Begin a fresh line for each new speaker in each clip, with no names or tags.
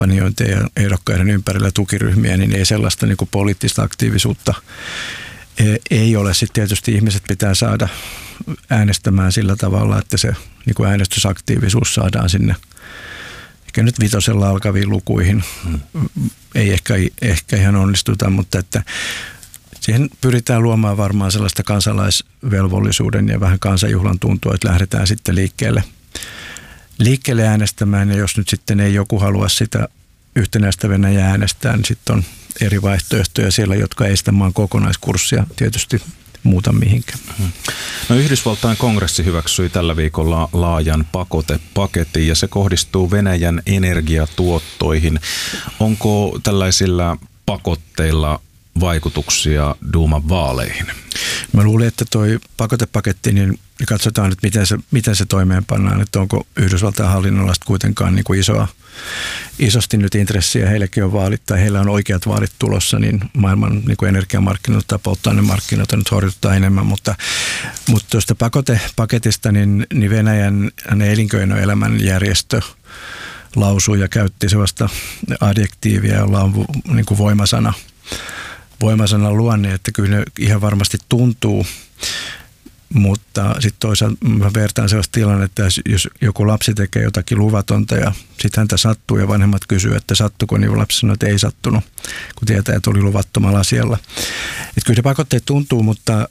kampanjointia ja ehdokkaiden ympärillä tukiryhmiä, niin ei sellaista niin kuin poliittista aktiivisuutta ei ole. Sitten tietysti ihmiset pitää saada äänestämään sillä tavalla, että se niin kuin äänestysaktiivisuus saadaan sinne ehkä nyt 5 alkaviin lukuihin. Ei ehkä ihan onnistuta, mutta että siihen pyritään luomaan varmaan sellaista kansalaisvelvollisuuden ja vähän kansanjuhlan tuntua, että lähdetään sitten liikkeelle äänestämään. Ja jos nyt sitten ei joku halua sitä yhtenäistä Venäjää äänestää, niin sitten on eri vaihtoehtoja siellä, jotka ei sitä maan kokonaiskurssia tietysti muuta mihinkään.
No, Yhdysvaltain kongressi hyväksyi tällä viikolla laajan pakotepaketin ja se kohdistuu Venäjän energiatuottoihin. Onko tällaisilla pakotteilla vaikutuksia Duuman vaaleihin?
Mä luulin, että toi pakotepaketti, niin katsotaan nyt miten se toimeenpannaan, että onko Yhdysvaltain hallinnolla kuitenkaan niin kuin isosti nyt intressiä, heilläkin on vaalit tai heillä on oikeat vaalit tulossa, niin maailman niin kuin energiamarkkinoita tai polttoainemarkkinoita nyt horjuttaa enemmän, mutta tuosta pakotepaketista niin Venäjän elinkeinoelämän järjestö lausui ja käytti sellaista adjektiivia, jolla on niin kuin voimasana luonne, että kyllä ihan varmasti tuntuu, mutta sitten toisaalta mä vertaan sellaista tilannetta, että jos joku lapsi tekee jotakin luvatonta ja sitten häntä sattuu ja vanhemmat kysyy, että sattuko, niin lapsi sanoo, että ei sattunut, kun tietää, että oli luvattomalla asialla. Että kyllä se pakotteet tuntuu, mutta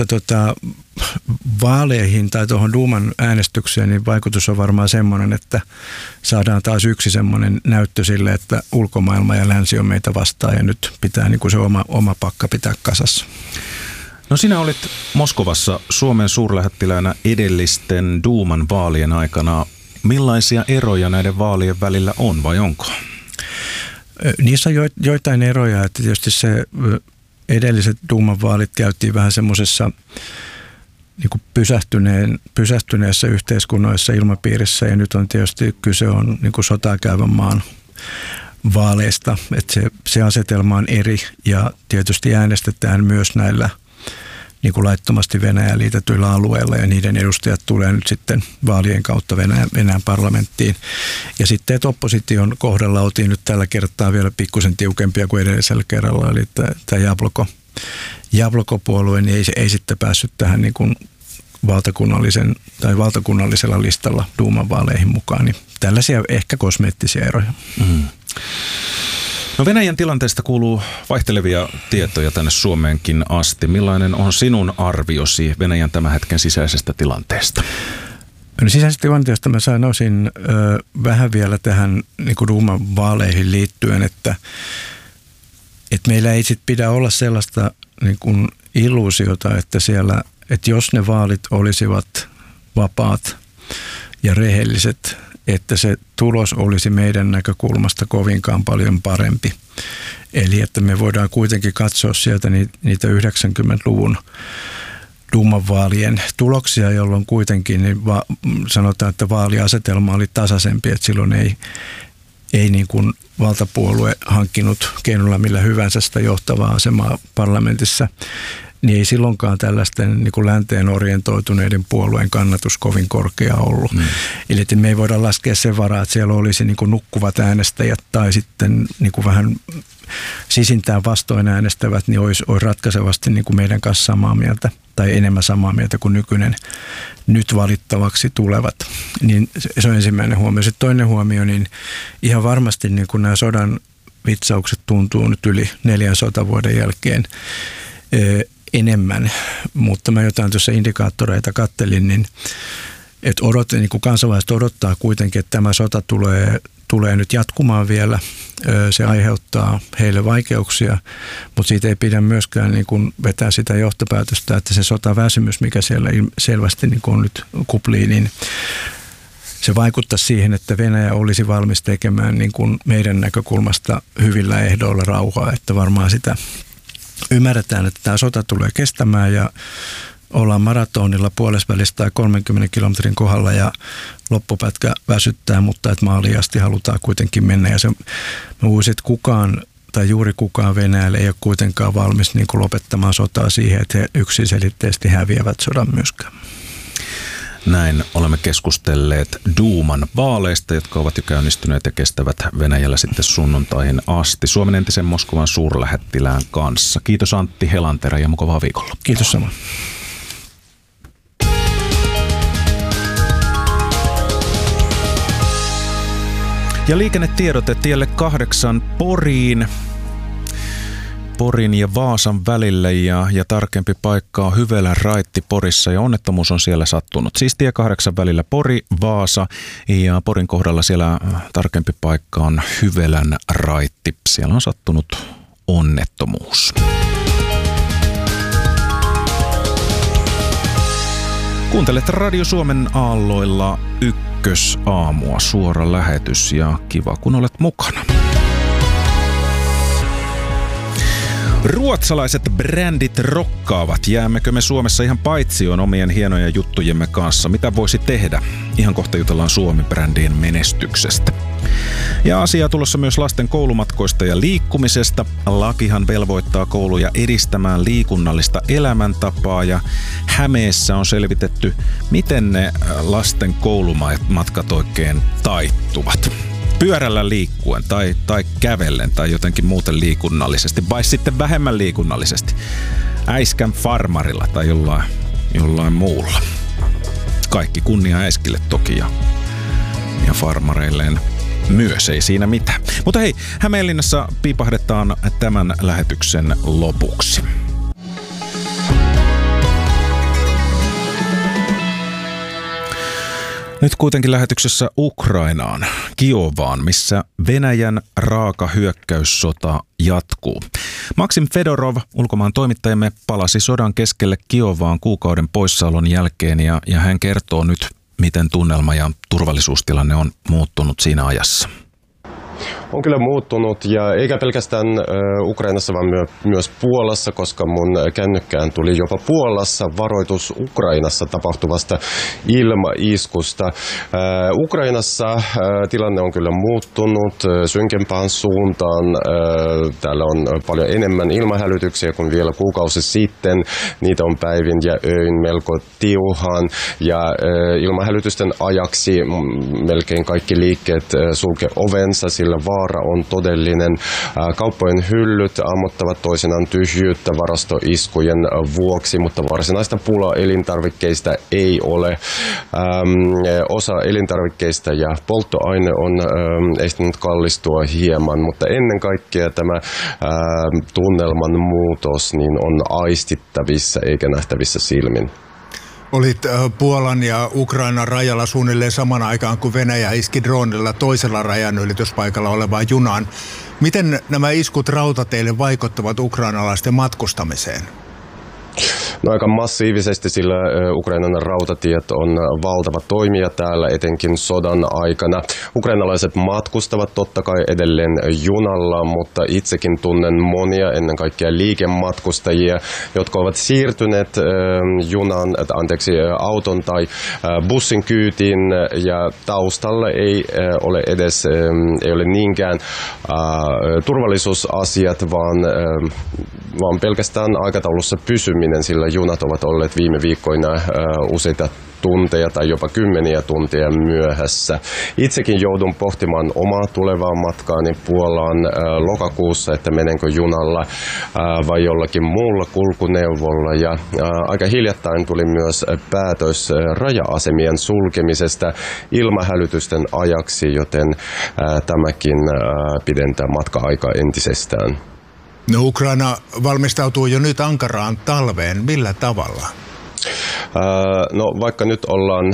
vaaleihin tai tuohon Duuman äänestykseen niin vaikutus on varmaan semmoinen, että saadaan taas yksi semmoinen näyttö sille, että ulkomaailma ja länsi on meitä vastaan ja nyt pitää niin kuin se oma pakka pitää kasassa.
No, sinä olit Moskovassa Suomen suurlähettiläänä edellisten Duuman vaalien aikana. Millaisia eroja näiden vaalien välillä on vai onko?
Niissä on joitain eroja, että tietysti se edelliset Duuman vaalit käytiin vähän semmoisessa niin kuin pysähtyneessä yhteiskunnallisessa ilmapiirissä ja nyt on tietysti kyse on niin kuin sotaa käyvän maan vaaleista, että se asetelma on eri ja tietysti äänestetään myös näillä niin kuin laittomasti Venäjään liitetyillä alueilla ja niiden edustajat tulee nyt sitten vaalien kautta Venäjän parlamenttiin. Ja sitten, että opposition kohdalla oltiin nyt tällä kertaa vielä pikkusen tiukempia kuin edellisellä kerralla, eli tämä Jabloko-puolue niin ei sitten päässyt tähän niin kuin valtakunnallisella listalla Duuman vaaleihin mukaan, niin tällaisia ehkä kosmeettisia eroja.
No, Venäjän tilanteesta kuuluu vaihtelevia tietoja tänne Suomeenkin asti. Millainen on sinun arviosi Venäjän tämän hetken sisäisestä tilanteesta?
No, sisäisestä tilanteesta mä sanoisin vähän vielä tähän niin kuin Duuman vaaleihin liittyen, että meillä ei sit pidä olla sellaista niin kuin illuusiota, että jos ne vaalit olisivat vapaat ja rehelliset, että se tulos olisi meidän näkökulmasta kovinkaan paljon parempi. Eli että me voidaan kuitenkin katsoa sieltä niitä 90-luvun Duuman vaalien tuloksia, jolloin kuitenkin niin sanotaan, että vaaliasetelma oli tasaisempi, että silloin ei niin kuin valtapuolue hankkinut keinolla millä hyvänsä sitä johtavaa asemaa parlamentissa, niin ei silloinkaan tällaisten niin kuin länteen orientoituneiden puolueen kannatus kovin korkea ollut. Eli että me ei voida laskea sen varaa, että siellä olisi niin kuin nukkuvat äänestäjät tai sitten niin kuin vähän sisintään vastoin äänestävät, niin olisi ratkaisevasti niin kuin meidän kanssa samaa mieltä tai enemmän samaa mieltä kuin nykyinen nyt valittavaksi tulevat. Niin se on ensimmäinen huomio. Sitten toinen huomio, niin ihan varmasti niin kuin nämä sodan vitsaukset tuntuu nyt yli 4 sotavuoden jälkeen enemmän, mutta mä jotain tuossa indikaattoreita kattelin, niin että niin kuin kansalaiset odottaa kuitenkin, että tämä sota tulee nyt jatkumaan vielä. Se aiheuttaa heille vaikeuksia, mutta siitä ei pidä myöskään niin kuin vetää sitä johtopäätöstä, että se sotaväsymys, mikä siellä selvästi niin kuin nyt kuplii, niin se vaikuttaa siihen, että Venäjä olisi valmis tekemään niin kuin meidän näkökulmasta hyvillä ehdoilla rauhaa, että varmaan sitä ymmärretään, että tämä sota tulee kestämään ja ollaan maratonilla puolesvälissä tai 30 kilometrin kohdalla ja loppupätkä väsyttää, mutta että maaliin asti halutaan kuitenkin mennä. Ja mä uisin, että juuri kukaan Venäjällä ei ole kuitenkaan valmis niin kuin lopettamaan sotaa siihen, että he yksiselitteisesti häviävät sodan myöskään.
Näin olemme keskustelleet Duuman vaaleista, jotka ovat jo käynnistyneet ja kestävät Venäjällä sitten sunnuntaihin asti Suomen entisen Moskovan suurlähettilään kanssa. Kiitos Antti Helanterä ja mukavaa viikolla.
Kiitos samoin.
Ja liikennetiedote tielle 8 Porin ja Vaasan välille ja tarkempi paikka on Hyvälän raitti Porissa ja onnettomuus on siellä sattunut. Siis tie 8 välillä Pori, Vaasa ja Porin kohdalla siellä tarkempi paikka on Hyvälän raitti. Siellä on sattunut onnettomuus. Kuuntelet Radio Suomen aalloilla Ykkösaamua, suora lähetys ja kiva kun olet mukana. Ruotsalaiset brändit rokkaavat. Jäämmekö me Suomessa ihan paitsioon omien hienojen juttujemme kanssa? Mitä voisi tehdä? Ihan kohta jutellaan Suomi-brändien menestyksestä. Ja asiaa tulossa myös lasten koulumatkoista ja liikkumisesta. Lakihan velvoittaa kouluja edistämään liikunnallista elämäntapaa ja Hämeessä on selvitetty, miten ne lasten koulumatkat oikein taittuvat. Pyörällä liikkuen tai kävellen tai jotenkin muuten liikunnallisesti, vai sitten vähemmän liikunnallisesti. Äiskän farmarilla tai jollain muulla. Kaikki kunnia Äiskille toki ja farmareilleen myös, ei siinä mitään. Mutta hei, Hämeenlinnassa piipahdetaan tämän lähetyksen lopuksi. Nyt kuitenkin lähetyksessä Ukrainaan, Kiovaan, missä Venäjän raaka hyökkäyssota jatkuu. Maksim Fedorov, ulkomaan toimittajamme, palasi sodan keskelle Kiovaan kuukauden poissaolon jälkeen ja hän kertoo nyt, miten tunnelma ja turvallisuustilanne on muuttunut siinä ajassa.
On kyllä muuttunut ja eikä pelkästään Ukrainassa, vaan myös Puolassa, koska mun kännykkään tuli jopa Puolassa varoitus Ukrainassa tapahtuvasta ilmaiskusta. Ukrainassa tilanne on kyllä muuttunut synkempään suuntaan. Täällä on paljon enemmän ilmahälytyksiä kuin vielä kuukausi sitten. Niitä on päivin ja öin melko tiuhaan ja ilmahälytysten ajaksi melkein kaikki liikkeet sulke ovensa, sillä vaara on todellinen. Kauppojen hyllyt ammottavat toisinaan tyhjyyttä varastoiskujen vuoksi, mutta varsinaista pulaa elintarvikkeista ei ole. Osa elintarvikkeista ja polttoaine on ehtinyt kallistua hieman, mutta ennen kaikkea tämä tunnelman muutos niin on aistittavissa eikä nähtävissä silmin.
Olit Puolan ja Ukrainan rajalla suunnilleen saman aikaan, kun Venäjä iski droonilla toisella rajanylityspaikalla olevaan junaan. Miten nämä iskut rautateille vaikuttavat ukrainalaisten matkustamiseen?
No aika massiivisesti, sillä Ukrainan rautatiet on valtava toimija täällä, etenkin sodan aikana. Ukrainalaiset matkustavat totta kai edelleen junalla, mutta itsekin tunnen monia, ennen kaikkea liikematkustajia, jotka ovat siirtyneet auton tai bussin kyytiin, ja taustalla ei ole niinkään turvallisuusasiat, vaan pelkästään aikataulussa pysyminen, sillä junat ovat olleet viime viikkoina useita tunteja tai jopa 10 tunteja myöhässä. Itsekin joudun pohtimaan omaa tulevaa matkaani Puolaan lokakuussa, että menenkö junalla vai jollakin muulla kulkuneuvolla. Ja aika hiljattain tuli myös päätös raja-asemien sulkemisesta ilmahälytysten ajaksi, joten tämäkin pidentää matka-aikaa entisestään.
No, Ukraina valmistautuu jo nyt ankaraan talveen. Millä tavalla?
No vaikka nyt ollaan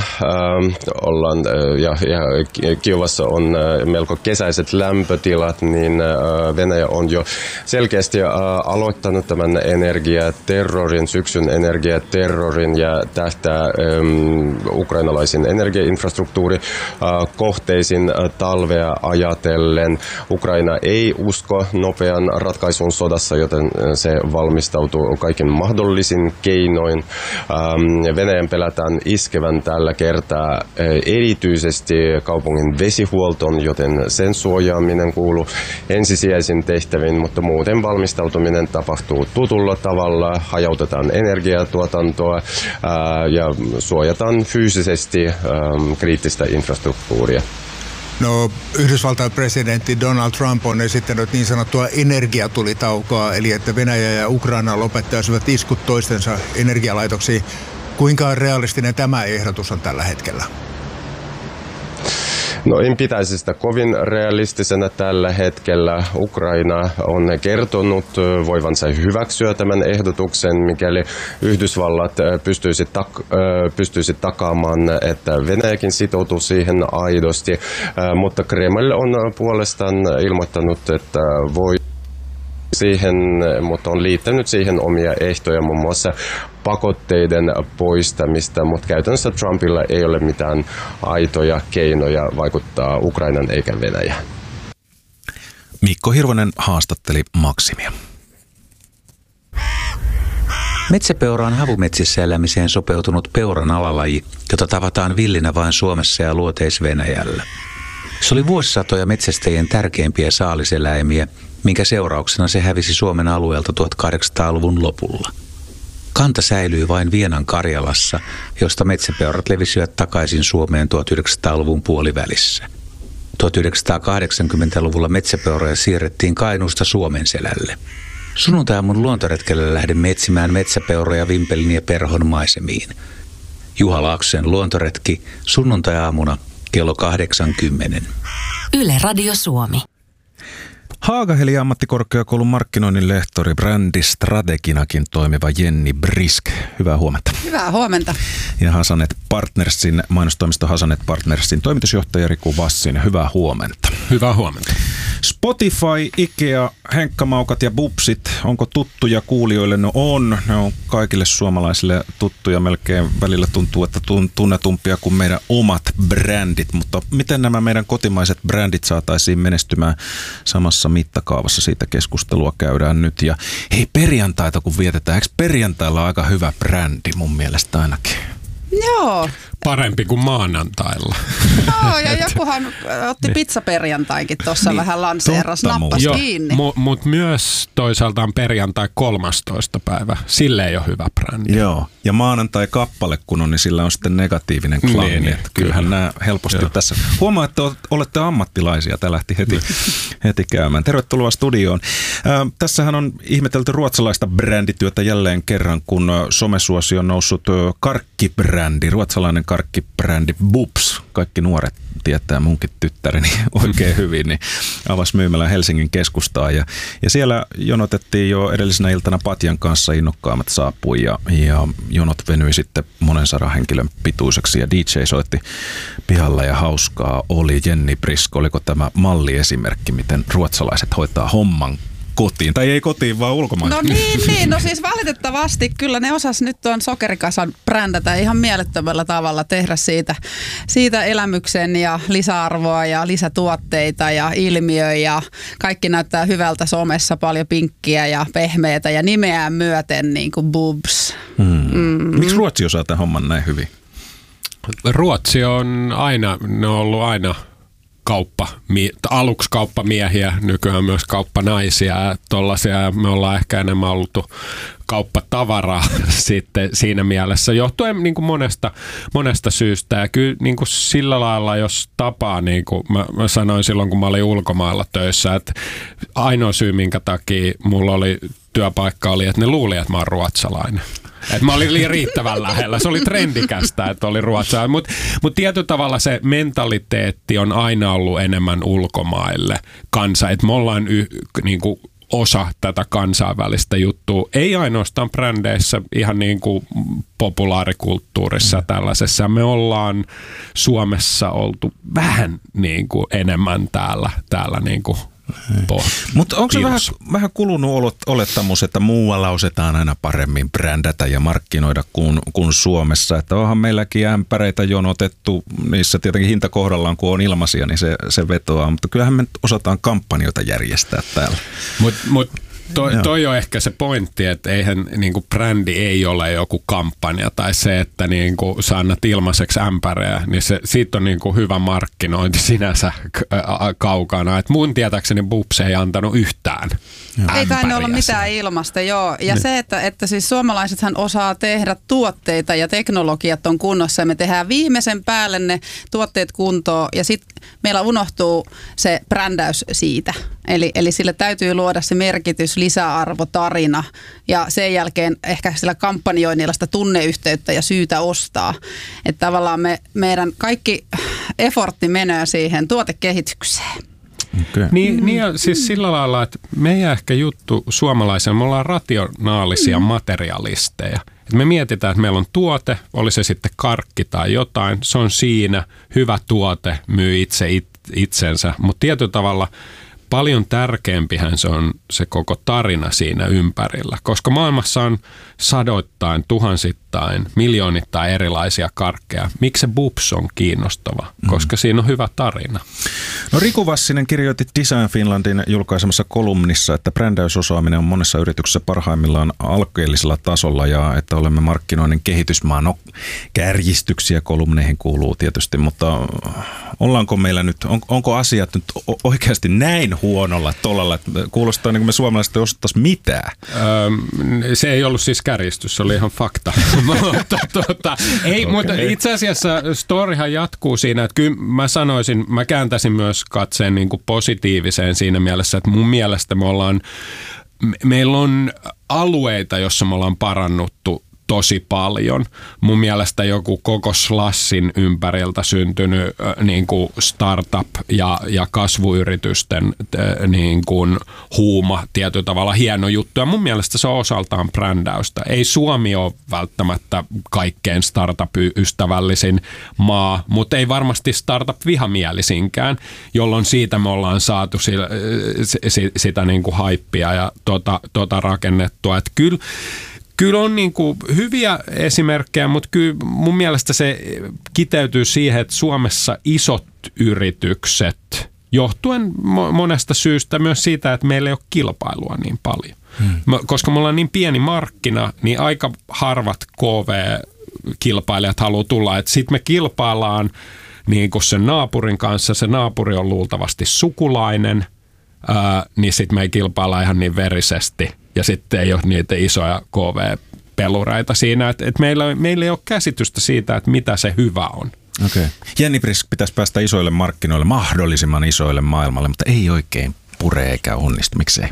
ja Kiovassa on melko kesäiset lämpötilat, niin Venäjä on jo selkeästi aloittanut tämän syksyn energiaterrorin ja tähtää ukrainalaisiin energiainfrastruktuurikohteisiin talvea ajatellen. Ukraina ei usko nopean ratkaisun sodassa, joten se valmistautuu kaikin mahdollisin keinoin. Venäjän pelätään iskevän tällä kertaa erityisesti kaupungin vesihuoltoon, joten sen suojaaminen kuuluu ensisijaisiin tehtäviin, mutta muuten valmistautuminen tapahtuu tutulla tavalla, hajautetaan energiatuotantoa ja suojataan fyysisesti kriittistä infrastruktuuria.
No, Yhdysvaltain presidentti Donald Trump on esittänyt niin sanottua energiatulitaukoa, eli että Venäjä ja Ukraina lopettaisivat iskut toistensa energialaitoksiin. Kuinka realistinen tämä ehdotus on tällä hetkellä?
No, en pitäisi sitä kovin realistisena tällä hetkellä. Ukraina on kertonut voivansa hyväksyä tämän ehdotuksen, mikäli Yhdysvallat pystyisi takaamaan, että Venäjäkin sitoutuu siihen aidosti, mutta Kreml on puolestaan ilmoittanut, että voi siihen, mutta on liittänyt siihen omia ehtoja, muun muassa pakotteiden poistamista, mutta käytännössä Trumpilla ei ole mitään aitoja keinoja vaikuttaa Ukrainan eikä Venäjään.
Mikko Hirvonen haastatteli Maksimia.
Metsäpeura on havumetsissä elämiseen sopeutunut peuran alalaji, jota tavataan villinä vain Suomessa ja Luoteis-Venäjällä. Se oli vuosisatoja metsästäjien tärkeimpiä saaliseläimiä, minkä seurauksena se hävisi Suomen alueelta 1800-luvun lopulla. Kanta säilyi vain Vienan Karjalassa, josta metsäpeurat levisivät takaisin Suomeen 1900-luvun puolivälissä. 1980-luvulla metsäpeuroja siirrettiin Kainuusta Suomenselälle. Sunnuntai-aamun luontoretkellä lähdemme etsimään metsäpeuroja Vimpelin ja Perhon maisemiin. Juha Laaksosen luontoretki sunnuntai-aamuna kello 80.
Yle Radio Suomi.
Haagaheli ammattikorkeakoulun markkinoinnin lehtori, brändistrateginakin toimiva Jenni Brisk. Hyvää huomenta.
Hyvää huomenta.
Ja Hasanet Partnersin, mainostoimisto Hasanet Partnersin toimitusjohtaja Riku Vassinen. Hyvää huomenta.
Hyvää huomenta.
Spotify, Ikea, Henkkamaukat ja Bubsit, onko tuttuja kuulijoille? No on. Ne on kaikille suomalaisille tuttuja. Melkein välillä tuntuu, että tunnetumpia kuin meidän omat brändit. Mutta miten nämä meidän kotimaiset brändit saataisiin menestymään samassa mittakaavassa? Siitä keskustelua käydään nyt. Ja hei, perjantaita kun vietetään. Eikö perjantailla ole aika hyvä brändi mun mielestä ainakin?
Joo.
Parempi kuin maanantailla.
No, ja jokuhan otti pizzaperjantainkin tuossa niin, vähän lanseeras, nappasi kiinni.
Mutta myös toisaalta on perjantai 13. päivä. Sille ei ole hyvä brändi.
Joo, ja maanantai kappale kun on, niin sillä on sitten negatiivinen klangi. Niin, kyllähän nämä helposti tässä. Huomaa, että olette ammattilaisia. Tämä lähti heti käymään. Tervetuloa studioon. Tässähän on ihmetelty ruotsalaista brändityötä jälleen kerran, kun somesuosio on noussut karkkibrändi, ruotsalainen karkkibrändi Bubs. Kaikki nuoret tietää, munkin tyttäreni oikein hyvin, niin avasi myymälän Helsingin keskustaa. Ja siellä jonotettiin jo edellisenä iltana patjan kanssa, innokkaammat saapui ja jonot venyi sitten monen 100 henkilön pituiseksi ja DJ soitti pihalla ja hauskaa oli. Jenni Brisk, oliko tämä malliesimerkki, miten ruotsalaiset hoitaa homman kotiin, tai ei kotiin, vaan ulkomaille.
No niin, no siis valitettavasti kyllä ne osas nyt tuon sokerikasan brändätä ihan mielettömällä tavalla, tehdä siitä elämyksen ja lisäarvoa ja lisätuotteita ja ilmiö ja kaikki näyttää hyvältä somessa, paljon pinkkiä ja pehmeätä ja nimeään myöten niin kuin Bubs.
Miksi Ruotsi osaa tämän homman näin hyvin?
Ruotsi on ollut aina aluksi kauppamiehiä, nykyään myös kauppanaisia. Tollaisia me ollaan ehkä enemmän oltu kauppatavaraa sitten siinä mielessä, johtuen niin kuin monesta syystä. Ja kyllä niin kuin sillä lailla, jos tapaa, niin kuin mä sanoin silloin, kun mä olin ulkomailla töissä, että ainoa syy, minkä takia mulla oli työpaikka, oli, että ne luuli, että mä oon ruotsalainen. Että mä olin riittävän lähellä. Se oli trendikästä, että oli ruotsalainen. Mutta tietyllä tavalla se mentaliteetti on aina ollut enemmän ulkomaille kansa. Että me ollaan niinku osa tätä kansainvälistä juttua. Ei ainoastaan brändeissä, ihan niin kuin populaarikulttuurissa tällaisessa. Me ollaan Suomessa oltu vähän niin kuin enemmän täällä niin kuin
mutta onko se vähän kulunut olettamus, että muualla osataan aina paremmin brändätä ja markkinoida kuin Suomessa? Että onhan meilläkin ämpäreitä jonotettu, niissä tietenkin hinta kohdallaan, kun on ilmaisia, niin se vetoaa. Mutta kyllähän me osataan kampanjoita järjestää täällä.
Toi on ehkä se pointti, että eihän niinku brändi ei ole joku kampanja tai se, että niinku sä annat ilmaiseksi ämpäreä, niin siitä on niinku hyvä markkinointi sinänsä kaukana. Et mun tietääkseni Bubs ei antanut yhtään ämpäriä.
Ei tainnut olla mitään ilmasta, joo. Ja se, että siis suomalaisethan osaa tehdä tuotteita ja teknologiat on kunnossa ja me tehdään viimeisen päälle ne tuotteet kuntoon ja sitten meillä unohtuu se brändäys siitä. Eli sille täytyy luoda se merkitys, lisäarvo, tarina ja sen jälkeen ehkä sillä kampanjoinnilla sitä tunneyhteyttä ja syytä ostaa. Että tavallaan meidän kaikki effortti menee siihen tuotekehitykseen.
Okay. Niin ja siis sillä lailla, että meidän ehkä juttu suomalaisena, me ollaan rationaalisia materialisteja. Et me mietitään, että meillä on tuote, oli se sitten karkki tai jotain, se on siinä, hyvä tuote, myy itsensä, mutta tietyllä tavalla paljon tärkeämpihän se on se koko tarina siinä ympärillä, koska maailmassa on sadoittain, tuhansittain, miljoonittain erilaisia karkkeja. Miksi se Bubs on kiinnostava? Koska siinä on hyvä tarina.
No Riku Vassinen kirjoitti Design Finlandin julkaisemassa kolumnissa, että brändäysosaaminen on monessa yrityksessä parhaimmillaan alkeellisella tasolla ja että olemme markkinoinnin kehitysmaa. No kärjistyksiä kolumneihin kuuluu tietysti, mutta ollaanko meillä nyt, onko asiat nyt oikeasti näin huonolla tolalla, että kuulostaa niin kuin me suomalaiset ei osattaisi mitään?
Se ei ollut siis kärjistys, se oli ihan fakta. Mutta itse asiassa storyhan jatkuu siinä, että kyllä mä kääntäisin myös katseen niin kuin positiiviseen siinä mielessä, että mun mielestä meillä on alueita, jossa me ollaan parannuttu tosi paljon. Mun mielestä joku koko Slashin ympäriltä syntynyt niin kuin startup ja kasvuyritysten niin kuin huuma tietyllä tavalla hieno juttu. Ja mun mielestä se on osaltaan brändäystä. Ei Suomi ole välttämättä kaikkein startup-ystävällisin maa, mutta ei varmasti startup-vihamielisinkään, jolloin siitä me ollaan saatu sitä niin kuin haippia ja rakennettua. Että Kyllä on niin kuin hyviä esimerkkejä, mutta kyllä mun mielestä se kiteytyy siihen, että Suomessa isot yritykset, johtuen monesta syystä myös siitä, että meillä ei ole kilpailua niin paljon. Koska me ollaan niin pieni markkina, niin aika harvat KV-kilpailijat haluaa tulla. Sitten me kilpaillaan niin kuin sen naapurin kanssa, se naapuri on luultavasti sukulainen, niin sitten me ei kilpailla ihan niin verisesti. Ja sitten ei ole niitä isoja KV-pelureita siinä, että meillä ei ole käsitystä siitä, että mitä se hyvä on.
Okay. Jenni Brisk pitäisi päästä isoille markkinoille, mahdollisimman isoille maailmalle, mutta ei oikein pure eikä onnistu. Miksei?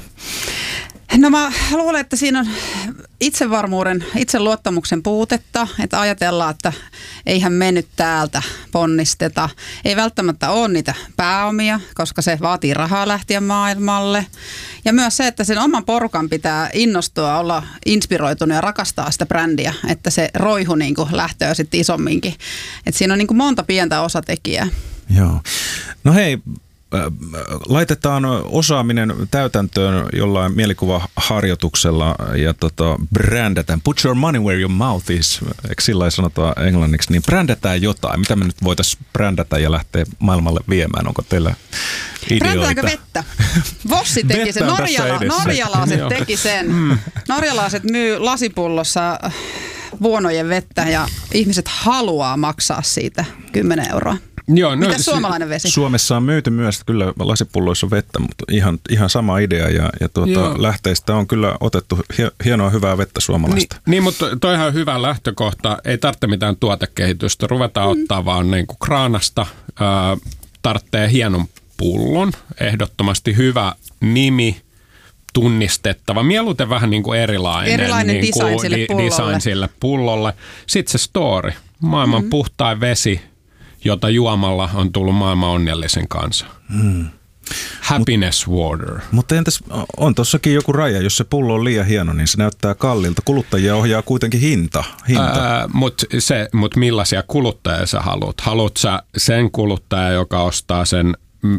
No mä luulen, että siinä on itsevarmuuden, itseluottamuksen puutetta, että ajatellaan, että eihän me nyt täältä ponnisteta. Ei välttämättä ole niitä pääomia, koska se vaatii rahaa lähteä maailmalle. Ja myös se, että sen oman porukan pitää innostua, olla inspiroitunut ja rakastaa sitä brändiä, että se roihu niin kuin lähtöä sitten isomminkin. Että siinä on niin kuin monta pientä osatekijää.
Joo. No hei, laitetaan osaaminen täytäntöön jollain mielikuvaharjoituksella ja brändätään. Put your money where your mouth is, eikö sillä lailla sanotaan englanniksi, niin brändätään jotain. Mitä me nyt voitaisiin brändätä ja lähteä maailmalle viemään? Onko teillä ideoita?
Brändätäänkö vettä? Vossi teki sen. Norjalaiset teki sen. Norjalaiset myy lasipullossa vuonojen vettä ja ihmiset haluaa maksaa siitä 10 €.
Joo, no,
mitäs suomalainen vesi? Suomessa
on myyty myös kyllä lasipulloissa vettä, mutta ihan sama idea ja lähteistä on kyllä otettu hienoa hyvää vettä suomalaista.
Niin, mutta toihan on hyvä lähtökohta. Ei tarvitse mitään tuotekehitystä. Ruvetaan ottaa vaan niin kuin kraanasta. Tarvitsee hienon pullon. Ehdottomasti hyvä nimi. Tunnistettava. Mieluiten vähän niin kuin erilainen niin kuin design sille pullolle. Sitten se story. Maailman puhtain vesi, jota juomalla on tullut maailman onnellisen kansa. Happiness water.
Mutta entäs, on tossakin joku raja, jos se pullo on liian hieno, niin se näyttää kalliilta. Kuluttajia ohjaa kuitenkin hinta.
Mutta millaisia kuluttajia sä haluat? Haluat sä sen kuluttaja, joka ostaa sen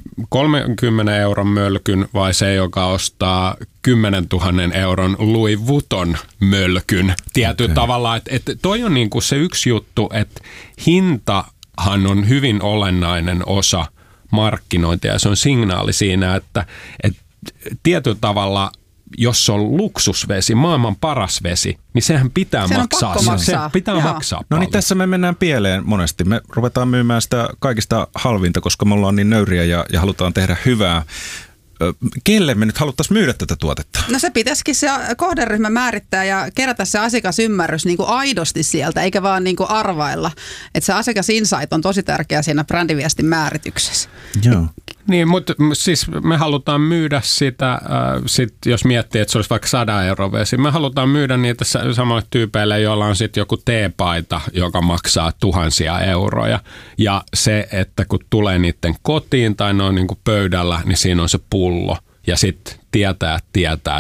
30 € mölkyn vai se, joka ostaa 10 000 € Louis Vuitton mölkyn? Tietyllä tavalla, että toi on niinku se yksi juttu, että hintahan on hyvin olennainen osa markkinointia ja se on signaali siinä, että tietyllä tavalla jos on luksusvesi, maailman paras vesi, niin sehän pitää maksaa. Se pitää maksaa
No
paljon.
niin, tässä me mennään pieleen monesti. Me ruvetaan myymään sitä kaikista halvinta, koska me ollaan niin nöyriä ja halutaan tehdä hyvää. Kelle me nyt haluttaisiin myydä tätä tuotetta?
No se pitäisikin se kohderyhmä määrittää ja kerätä se asiakasymmärrys niin kuin aidosti sieltä, eikä vaan niin kuin arvailla. Että se asiakasinsight on tosi tärkeä siinä brändiviestin määrityksessä.
Joo.
Niin, mutta siis me halutaan myydä sitä, jos miettii, että se olisi vaikka 100 € vesi, me halutaan myydä niitä samoille tyypeille, joilla on sitten joku teepaita, joka maksaa tuhansia euroja. Ja se, että kun tulee niiden kotiin tai ne on niin kuin pöydällä, niin siinä on se pullo. Ja sitten tietää,